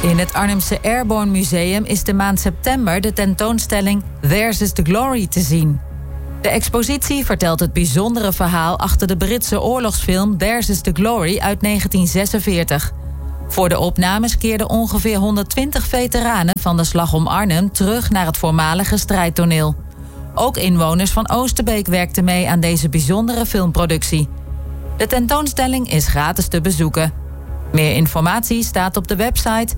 In het Arnhemse Airborne Museum is de maand september de tentoonstelling Theirs is the Glory te zien. De expositie vertelt het bijzondere verhaal achter de Britse oorlogsfilm Theirs is the Glory uit 1946. Voor de opnames keerden ongeveer 120 veteranen van de Slag om Arnhem terug naar het voormalige strijdtoneel. Ook inwoners van Oosterbeek werkten mee aan deze bijzondere filmproductie. De tentoonstelling is gratis te bezoeken. Meer informatie staat op de website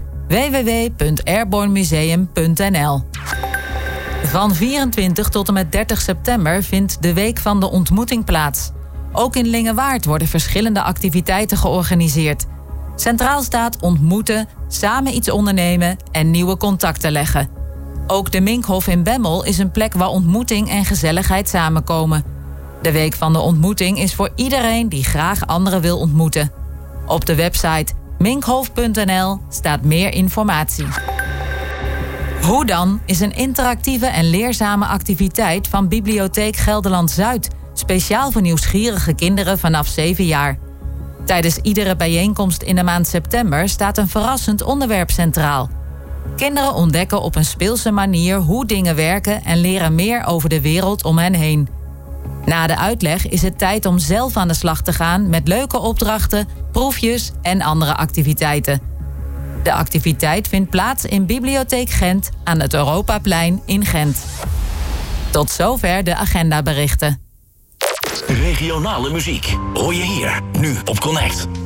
www.airbornemuseum.nl. Van 24 tot en met 30 september vindt de Week van de Ontmoeting plaats. Ook in Lingewaard worden verschillende activiteiten georganiseerd. Centraal staat ontmoeten, samen iets ondernemen en nieuwe contacten leggen. Ook de Minkhof in Bemmel is een plek waar ontmoeting en gezelligheid samenkomen. De Week van de Ontmoeting is voor iedereen die graag anderen wil ontmoeten. Op de website minkhof.nl staat meer informatie. Hoe dan is een interactieve en leerzame activiteit van Bibliotheek Gelderland-Zuid, speciaal voor nieuwsgierige kinderen vanaf 7 jaar. Tijdens iedere bijeenkomst in de maand september staat een verrassend onderwerp centraal. Kinderen ontdekken op een speelse manier hoe dingen werken en leren meer over de wereld om hen heen. Na de uitleg is het tijd om zelf aan de slag te gaan met leuke opdrachten, proefjes en andere activiteiten. De activiteit vindt plaats in Bibliotheek Gent aan het Europaplein in Gent. Tot zover de agendaberichten. Regionale muziek hoor je hier, nu op Connect.